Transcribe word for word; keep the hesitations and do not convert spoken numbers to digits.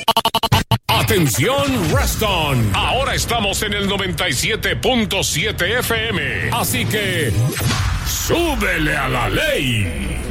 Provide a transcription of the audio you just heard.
Atención Reston, ahora estamos en el noventa y siete punto siete F M, así que súbele a la ley.